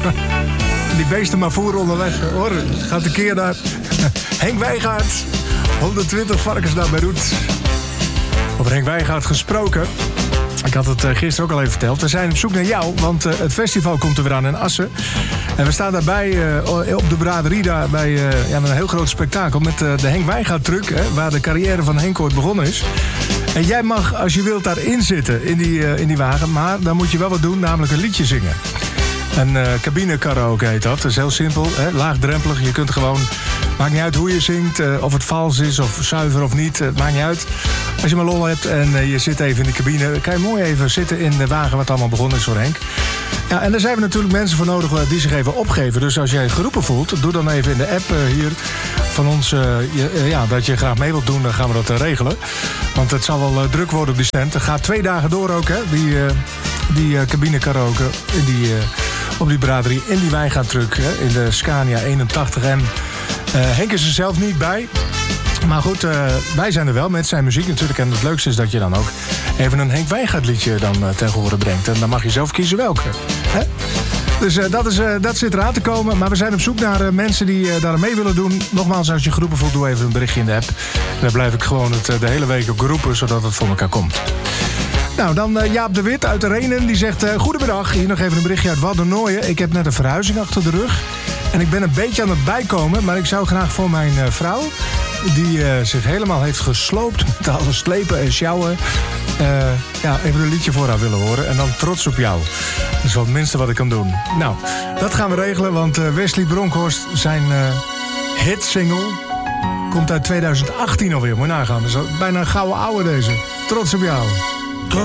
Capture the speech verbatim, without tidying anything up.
Die beesten maar voeren onderweg. Hoor, gaat een keer naar Henk Wijngaard. honderdtwintig varkens naar Beirut. Over Henk Wijngaard gesproken. Ik had het gisteren ook al even verteld. We zijn op zoek naar jou, want het festival komt er weer aan in Assen. En we staan daarbij uh, op de braderie daar bij uh, ja, een heel groot spektakel met uh, de Henk Wijngaard truck, hè, waar de carrière van Henk ooit begonnen is. En jij mag, als je wilt, daarin zitten in die, uh, in die wagen. Maar dan moet je wel wat doen, namelijk een liedje zingen. Een uh, cabine karaoke heet dat. Dat is heel simpel, hè? Laagdrempelig. Je kunt gewoon, maakt niet uit hoe je zingt, uh, of het vals is of zuiver of niet. Het maakt niet uit. Als je maar lol hebt en uh, je zit even in de cabine, dan kan je mooi even zitten in de wagen wat allemaal begonnen is voor Henk. Ja, en daar zijn we natuurlijk mensen voor nodig die zich even opgeven. Dus als jij geroepen voelt, doe dan even in de app uh, hier van ons uh, je, uh, ja, dat je graag mee wilt doen, dan gaan we dat uh, regelen. Want het zal wel uh, druk worden op die stand. Het gaat twee dagen door ook, hè, die, uh, die uh, cabine karaoke in die, uh, op die braderie in die Wijngaardtruck, hè, in de Scania eenentachtig M. Uh, Henk is er zelf niet bij. Maar goed, uh, wij zijn er wel met zijn muziek natuurlijk. En het leukste is dat je dan ook even een Henk Wijngaard liedje dan uh, ten gehore brengt. En dan mag je zelf kiezen welke. Hè? Dus uh, dat, is, uh, dat zit eraan te komen. Maar we zijn op zoek naar uh, mensen die uh, daar mee willen doen. Nogmaals, als je geroepen voelt, doe even een berichtje in de app. En dan blijf ik gewoon het, uh, de hele week ook roepen, zodat het voor elkaar komt. Nou, dan uh, Jaap de Wit uit de Renen. Die zegt, uh, goedemiddag, hier nog even een berichtje uit Waddenooien. Ik heb net een verhuizing achter de rug. En ik ben een beetje aan het bijkomen. Maar ik zou graag voor mijn uh, vrouw, die uh, zich helemaal heeft gesloopt met alle slepen en sjouwen, uh, ja, even een liedje voor haar willen horen. En dan trots op jou. Dat is wel het minste wat ik kan doen. Nou, dat gaan we regelen, want uh, Wesley Bronkhorst, zijn uh, hitsingle, komt uit tweeduizend achttien alweer. Moet je nagaan. Dat is bijna een gouden ouwe deze. Trots op jou.